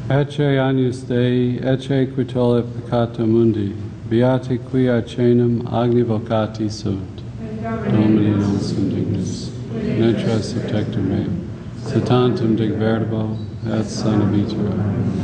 Ecce agnus Dei, ecce qui tollit peccata mundi, beati qui acenum agni vocati sunt. Domini non sum dignus, netra subtectum meum, se tantum dig verbo, et sana vitera.